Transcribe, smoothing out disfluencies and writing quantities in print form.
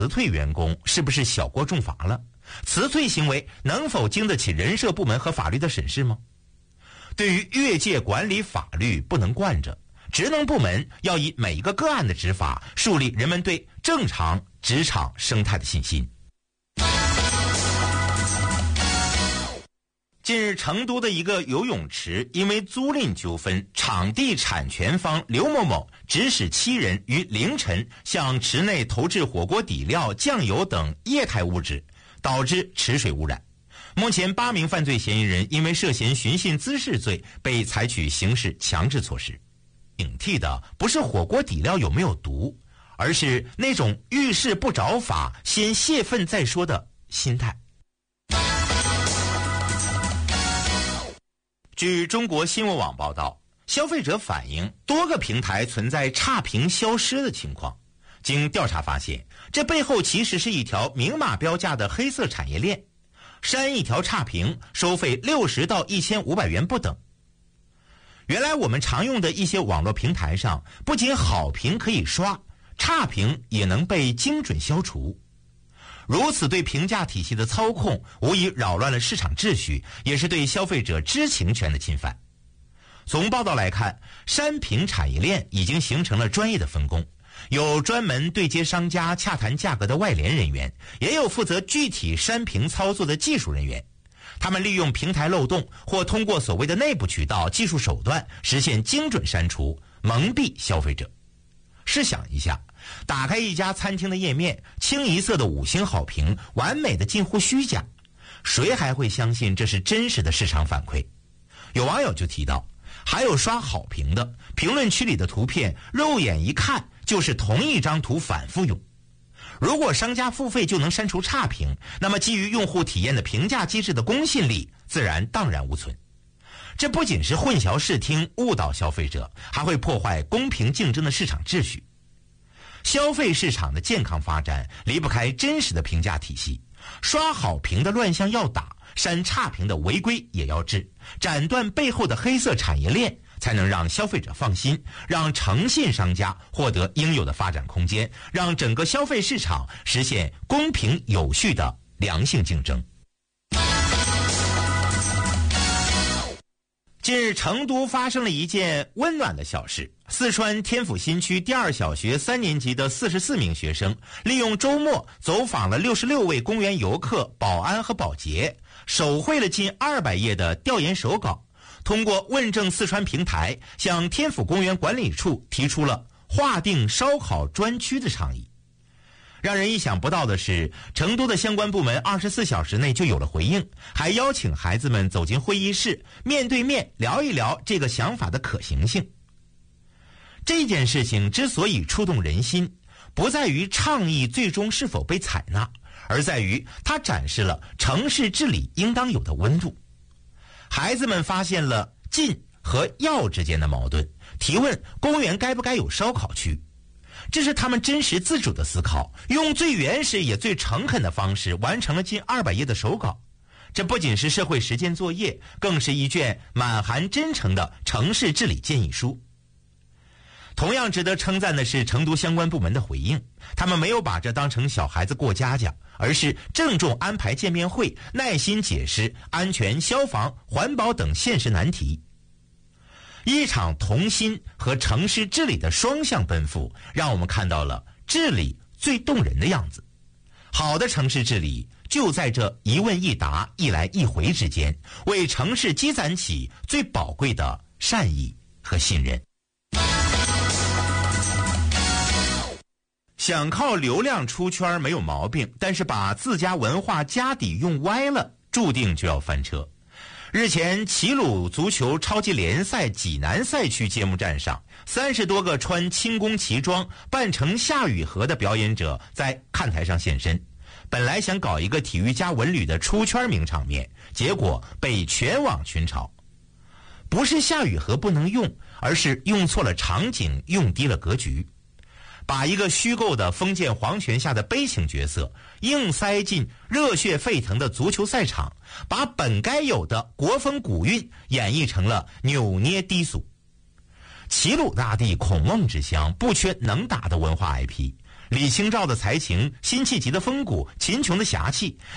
辞退员工是不是小过重罚了？辞退行为能否经得起人社部门和法律的审视吗？对于越界管理法律不能惯着，职能部门要以每一个个案的执法，树立人们对正常职场生态的信心。近日，成都的一个游泳池因为租赁纠纷，场地产权方刘某某指使7人于凌晨向池内投掷火锅底料、酱油等液态物质，导致池水污染。目前8名犯罪嫌疑人因为涉嫌寻衅滋事罪被采取刑事强制措施。警惕的不是火锅底料有没有毒，而是那种遇事不着法先泄愤再说的心态。据中国新闻网报道，消费者反映多个平台存在差评消失的情况。经调查发现，这背后其实是一条明码标价的黑色产业链，删一条差评收费60到1500元不等。原来我们常用的一些网络平台上，不仅好评可以刷，差评也能被精准消除。如此对评价体系的操控，无疑扰乱了市场秩序，也是对消费者知情权的侵犯。从报道来看，删评产业链已经形成了专业的分工，有专门对接商家洽谈价格的外联人员，也有负责具体删评操作的技术人员。他们利用平台漏洞或通过所谓的内部渠道、技术手段实现精准删除，蒙蔽消费者。试想一下，打开一家餐厅的页面，清一色的5星好评，完美的近乎虚假，谁还会相信这是真实的市场反馈？有网友就提到，还有刷好评的，评论区里的图片肉眼一看就是同一张图反复用。如果商家付费就能删除差评，那么基于用户体验的评价机制的公信力自然荡然无存。这不仅是混淆视听、误导消费者，还会破坏公平竞争的市场秩序。消费市场的健康发展离不开真实的评价体系，刷好评的乱象要打，删差评的违规也要治，斩断背后的黑色产业链，才能让消费者放心，让诚信商家获得应有的发展空间，让整个消费市场实现公平有序的良性竞争。近日，成都发生了一件温暖的小事。四川天府新区第2小学3年级的44名学生，利用周末走访了66位公园游客、保安和保洁，手绘了近200页的调研手稿，通过问政四川平台，向天府公园管理处提出了划定烧烤专区的倡议。让人意想不到的是，成都的相关部门24小时内就有了回应，还邀请孩子们走进会议室，面对面聊一聊这个想法的可行性。这件事情之所以触动人心，不在于倡议最终是否被采纳，而在于它展示了城市治理应当有的温度。孩子们发现了禁和要之间的矛盾，提问公园该不该有烧烤区。这是他们真实自主的思考，用最原始也最诚恳的方式完成了近200页的手稿。这不仅是社会实践作业，更是一卷满含真诚的城市治理建议书。同样值得称赞的是成都相关部门的回应，他们没有把这当成小孩子过家家，而是郑重安排见面会，耐心解释安全、消防、环保等现实难题。一场同心和城市治理的双向奔赴，让我们看到了治理最动人的样子。好的城市治理就在这一问一答、一来一回之间，为城市积攒起最宝贵的善意和信任。想靠流量出圈没有毛病，但是把自家文化家底用歪了，注定就要翻车。日前，齐鲁足球超级联赛济南赛区揭幕战上，30多个穿轻功旗装、扮成夏雨荷的表演者在看台上现身。本来想搞一个体育加文旅的出圈名场面，结果被全网群嘲。不是夏雨荷不能用，而是用错了场景，用低了格局。把一个虚构的封建皇权下的悲情角色硬塞进热血沸腾的足球赛场，把本该有的国风古韵演绎成了扭捏低俗。齐鲁大地孔孟之乡，不缺能打的文化 IP， 李清照的才情、辛弃疾的风骨、秦琼的侠气，